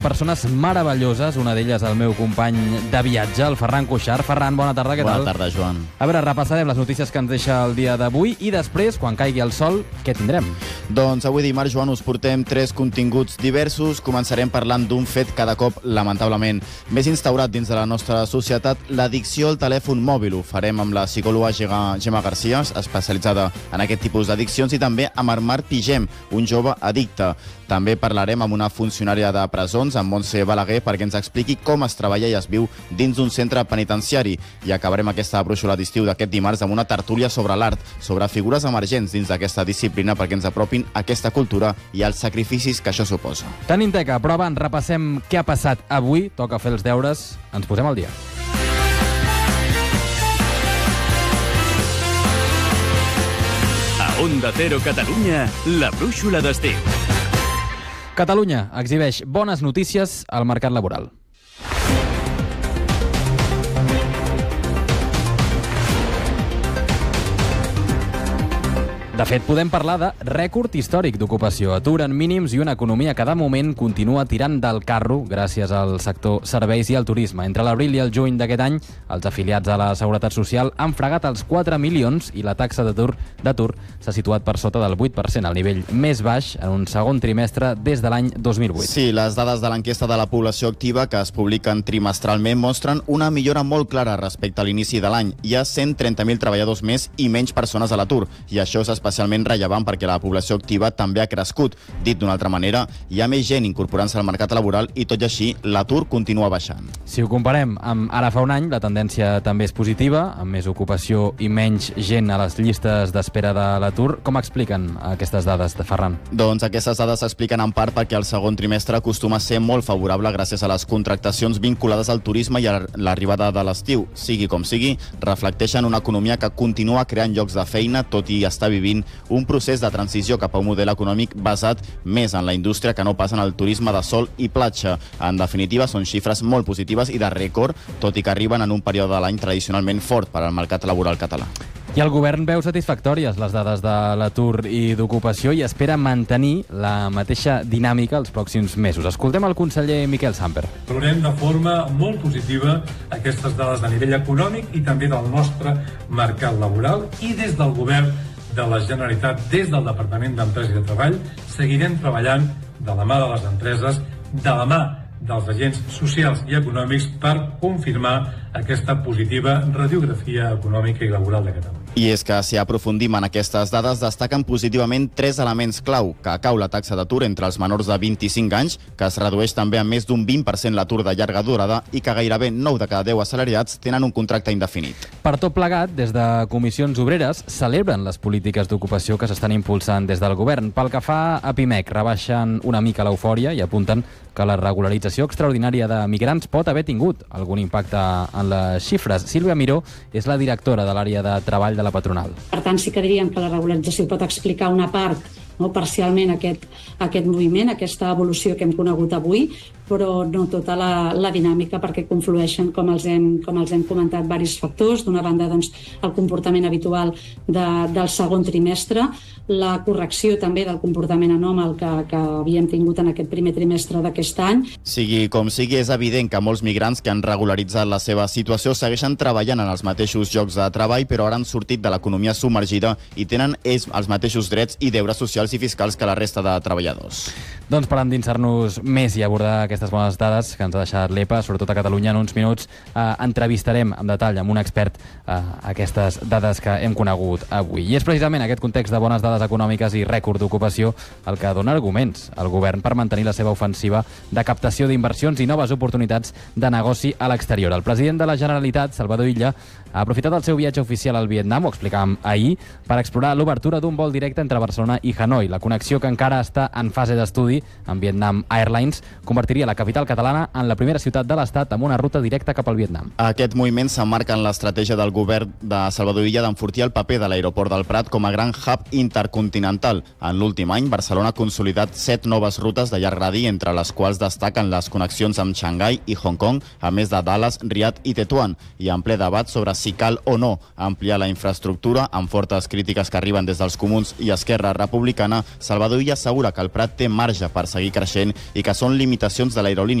Persones meravelloses, una d'elles el meu company de viatge, el Ferran Cuixart. Ferran, bona tarda, què tal? Bona tarda, Joan. A veure, repassarem les notícies que ens deixa el dia d'avui i després, quan caigui el sol, què tindrem? Doncs avui dimarts, Joan, us portem 3 continguts diversos. Començarem parlant d'un fet cada cop, lamentablement, més instaurat dins de la nostra societat, l'addicció al telèfon mòbil. Ho farem amb la psicòloga Gemma Garcia, especialitzada en aquest tipus d'addiccions, i també amb Armar Pigem, un jove addicte. També parlarem amb una funcionària de presons, amb Montse Balaguer, perquè ens expliqui com es treballa i es viu dins d'un centre penitenciari. I acabarem aquesta brúixola d'estiu d'aquest dimarts amb una tertúlia sobre l'art, sobre figures emergents dins d'aquesta disciplina perquè ens apropin a aquesta cultura i als sacrificis que això suposa. Tenim teca, però abans repassem què ha passat avui. Toca fer els deures. Ens posem al dia. A Onda Cero Catalunya, la brúixola d'estiu. Catalunya exhibeix bones notícies al mercat laboral. De fet, podem parlar de rècord històric d'ocupació, atur en mínims i una economia que de moment continua tirant del carro gràcies al sector serveis i al turisme. Entre l'abril i el juny d'aquest any, els afiliats a la Seguretat Social han fregat els 4 milions i la taxa d'atur s'ha situat per sota del 8%, el nivell més baix en un segon trimestre des de l'any 2008. Sí, les dades de l'enquesta de la població activa que es publiquen trimestralment mostren una millora molt clara respecte a l'inici de l'any. Hi ha 130.000 treballadors més i menys persones a l'atur, i això és especialment rellevant perquè la població activa també ha crescut. Dit d'una altra manera, hi ha més gent incorporant-se al mercat laboral i tot i així l'atur continua baixant. Si ho comparem amb ara fa un any, la tendència també és positiva, amb més ocupació i menys gent a les llistes d'espera de l'atur. Com expliquen aquestes dades, de Ferran? Doncs aquestes dades s'expliquen en part perquè el segon trimestre acostuma a ser molt favorable gràcies a les contractacions vinculades al turisme i a l'arribada de l'estiu. Sigui com sigui, reflecteixen una economia que continua creant llocs de feina, tot i estar vivint un procés de transició cap a un model econòmic basat més en la indústria que no pas en el turisme de sol i platja. En definitiva, són xifres molt positives i de rècord, tot i que arriben en un període de l'any tradicionalment fort per al mercat laboral català. I el govern veu satisfactòries les dades de l'atur i d'ocupació i espera mantenir la mateixa dinàmica els pròxims mesos. Escoltem el conseller Miquel Samper. Valorem de forma molt positiva aquestes dades a nivell econòmic i també del nostre mercat laboral, i des del govern de la Generalitat, des del Departament d'Empresa i de Treball, seguirem treballant de la mà de les empreses, de la mà dels agents socials i econòmics per confirmar aquesta positiva radiografia econòmica i laboral de Catalunya. I és que, si aprofundim en aquestes dades, destaquen positivament 3 elements clau: que cau la taxa d'atur entre els menors de 25 anys, que es redueix també a més d'un 20% l'atur de llarga durada i que gairebé 9 de cada 10 assalariats tenen un contracte indefinit. Per tot plegat, des de Comissions Obreres celebren les polítiques d'ocupació que s'estan impulsant des del govern. Pel que fa a PIMEC, rebaixen una mica l'eufòria i apunten que la regularització extraordinària de migrants pot haver tingut algun impacte en les xifres. Sílvia Miró és la directora de l'àrea de treball de la patronal. Per tant, sí que diríem que la regularització pot explicar una part, parcialment, aquest moviment, aquesta evolució que hem conegut avui, però no tota la dinàmica, perquè conflueixen, com els hem comentat, diversos factors. D'una banda, doncs, el comportament habitual del segon trimestre, la correcció també del comportament anòmal que havíem tingut en aquest primer trimestre d'aquest any. Sigui com sigui, és evident que molts migrants que han regularitzat la seva situació segueixen treballant en els mateixos llocs de treball, però ara han sortit de l'economia submergida i tenen ells els mateixos drets i deures socials i fiscals que la resta de treballadors. Doncs per endinsar-nos més i abordar aquestes bones dades que ens ha deixat l'EPA, sobretot a Catalunya, en uns minuts entrevistarem en detall amb un expert aquestes dades que hem conegut avui. I és precisament aquest context de bones dades econòmiques i rècord d'ocupació el que dona arguments al govern per mantenir la seva ofensiva de captació d'inversions i noves oportunitats de negoci a l'exterior. El president de la Generalitat, Salvador Illa, ha aprofitat el seu viatge oficial al Vietnam, ho explicàvem ahir, per explorar l'obertura d'un vol directe entre Barcelona i Hanoi. La connexió, que encara està en fase d'estudi amb Vietnam Airlines, convertiria la capital catalana en la primera ciutat de l'Estat amb una ruta directa cap al Vietnam. Aquest moviment s'emmarca en l'estratègia del govern de Salvador Illa d'enfortir el paper de l'aeroport del Prat com a gran hub intercontinental. En l'últim any, Barcelona ha consolidat 7 noves rutes de llarg radi, entre les quals destaquen les connexions amb Xangai i Hong Kong, a més de Dallas, Riad i Tetuan, i en ple debat sobre si cal o no ampliar la infraestructura, amb fortes crítiques que arriben des dels comuns i Esquerra Republicana. Sud-americana, Salvador Illa assegura que el Prat té marge per seguir creixent i que són limitacions de l'aerolínia